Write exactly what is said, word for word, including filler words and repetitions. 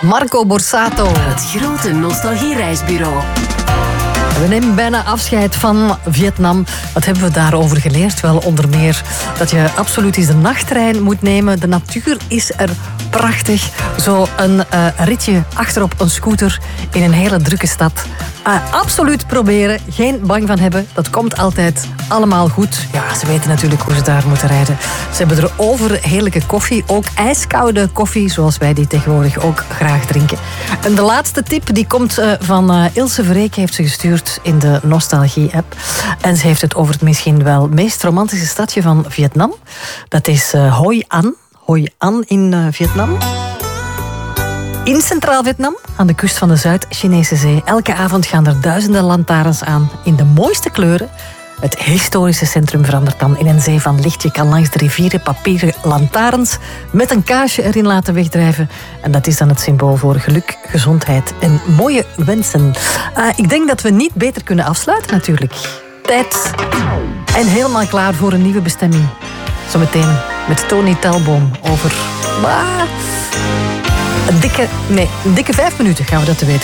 Marco Borsato. Het grote nostalgiereisbureau. We nemen bijna afscheid van Vietnam. Wat hebben we daarover geleerd? Wel onder meer dat je absoluut eens de nachttrein moet nemen. De natuur is er prachtig. Zo een uh, ritje achterop een scooter in een hele drukke stad. Uh, absoluut proberen. Geen bang van hebben. Dat komt altijd allemaal goed. Ja, ze weten natuurlijk hoe ze daar moeten rijden. Ze hebben er over heerlijke koffie. Ook ijskoude koffie, zoals wij die tegenwoordig ook graag drinken. En de laatste tip die komt uh, van uh, Ilse Verreek, heeft ze gestuurd in de Nostalgie-app. En ze heeft het over het misschien wel meest romantische stadje van Vietnam. Dat is uh, Hoi An. Hoi An in uh, Vietnam. In Centraal Vietnam, aan de kust van de Zuid-Chinese Zee. Elke avond gaan er duizenden lantaarns aan in de mooiste kleuren. Het historische centrum verandert dan in een zee van licht. Je kan langs de rivieren papieren lantaarns met een kaasje erin laten wegdrijven. En dat is dan het symbool voor geluk, gezondheid en mooie wensen. Uh, ik denk dat we niet beter kunnen afsluiten natuurlijk. Tijd en helemaal klaar voor een nieuwe bestemming. Zometeen met Tony Telboom over... Ah, een dikke, nee, een dikke vijf minuten gaan we dat te weten.